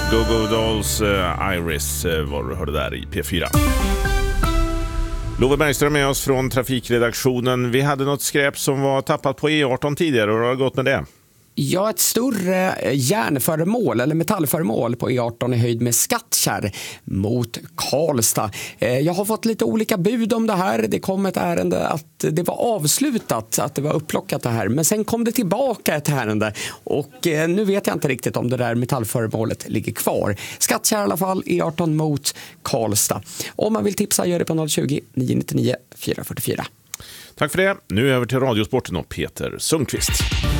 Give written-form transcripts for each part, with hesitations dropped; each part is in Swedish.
Go Dolls, Iris var du hörde där i P4. Love Bergström med oss från trafikredaktionen. Vi hade något skräp som var tappat på E18 tidigare och det har gått med det. Ja, ett större järnföremål eller metallföremål på E18 i höjd med Skattkärr mot Karlstad. Jag har fått lite olika bud om det här. Det kom ett ärende att det var avslutat, att det var upplockat det här. Men sen kom det tillbaka ett ärende och nu vet jag inte riktigt om det där metallföremålet ligger kvar. Skattkärr i alla fall, E18 mot Karlstad. Om man vill tipsa gör det på 020 999 444. Tack för det. Nu över till Radiosporten och Peter Sundqvist.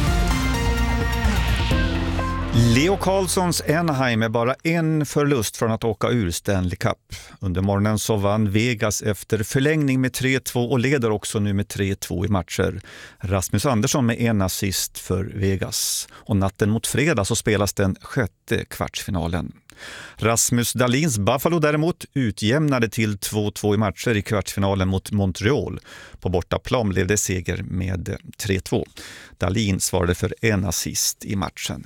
Leo Carlssons Anaheim är bara en förlust från att åka ur Stanley Cup. Under morgonen så vann Vegas efter förlängning med 3-2 och leder också nu med 3-2 i matcher. Rasmus Andersson med en assist för Vegas. Och natten mot fredag så spelas den sjätte kvartsfinalen. Rasmus Dahlins Buffalo däremot utjämnade till 2-2 i matcher i kvartsfinalen mot Montreal. På bortaplan blev det seger med 3-2. Dahlin svarade för en assist i matchen.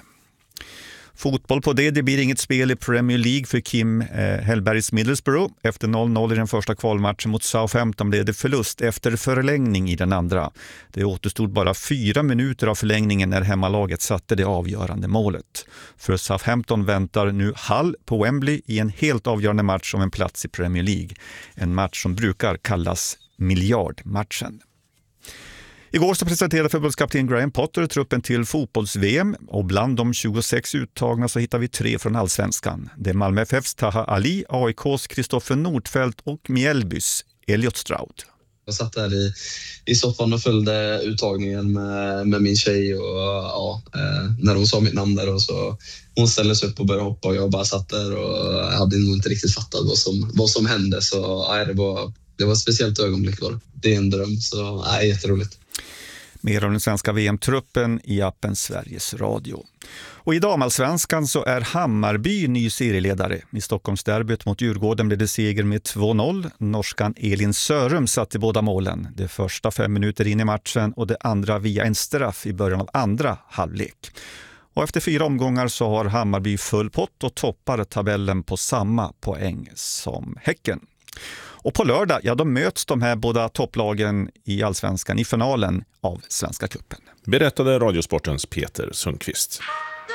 Fotboll på det blir inget spel i Premier League för Kim Hellbergs Middlesbrough. Efter 0-0 i den första kvalmatchen mot Southampton blev det förlust efter förlängning i den andra. Det återstod bara 4 minuter av förlängningen när hemmalaget satte det avgörande målet. För Southampton väntar nu Hull på Wembley i en helt avgörande match om en plats i Premier League. En match som brukar kallas miljardmatchen. Igår så presenterade förbundskapten Graham Potter truppen till fotbolls-VM och bland de 26 uttagna så hittar vi 3 från Allsvenskan. Det är Malmö FFs Taha Ali, AIKs Kristoffer Nordfeldt och Mjällbys Elliot Stroud. Jag satt där i soffan och följde uttagningen med min tjej och när hon sa mitt namn där och så hon ställde sig upp och började hoppa och jag bara satt där och hade nog inte riktigt fattat vad som hände så det var ett speciellt ögonblick var. Det är en dröm så jätteroligt. Mer om den svenska VM-truppen i appen Sveriges Radio. Och i damallsvenskan så är Hammarby ny serieledare. I Stockholmsderbyt mot Djurgården blev det seger med 2-0. Norskan Elin Sörum satt i båda målen. Det första 5 minuter in i matchen och det andra via en straff i början av andra halvlek. Och efter 4 omgångar så har Hammarby full pott och toppar tabellen på samma poäng som Häcken. Och på lördag, då möts de här båda topplagen i Allsvenskan i finalen av Svenska cupen. Berättade Radiosportens Peter Sundqvist.